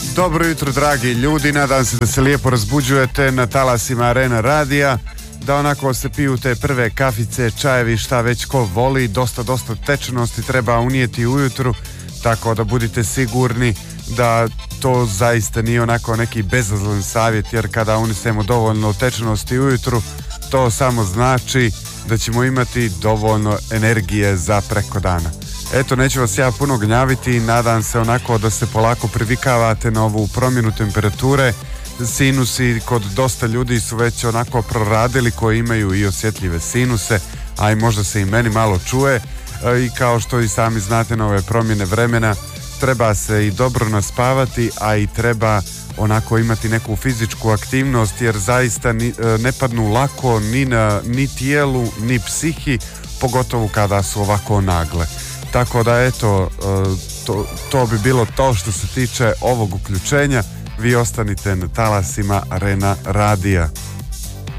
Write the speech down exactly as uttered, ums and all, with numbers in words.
Dobro jutro, dragi ljudi, nadam se da se lijepo razbuđujete na talasima Arena radija, da onako se piju te prve kafice, čajevi, šta već ko voli, dosta, dosta tečnosti treba unijeti ujutru, tako da budite sigurni da to zaista nije onako neki bezazlen savjet, jer kada unisemo dovoljno tečnosti ujutru, to samo znači da ćemo imati dovoljno energije za preko dana. Eto, neću vas ja puno gnjaviti, nadam se onako da se polako privikavate na ovu promjenu temperature. Sinusi kod dosta ljudi su već onako proradili, koji imaju i osjetljive sinuse, a i možda se i meni malo čuje. I kao što i sami znate, na ove promjene vremena treba se i dobro naspavati, a i treba onako imati neku fizičku aktivnost, jer zaista ni, ne padnu lako ni na ni tijelu, ni psihi, pogotovo kada su ovako nagle. Tako da eto, to, to bi bilo to što se tiče ovog uključenja. Vi ostanite na talasima Arena radija.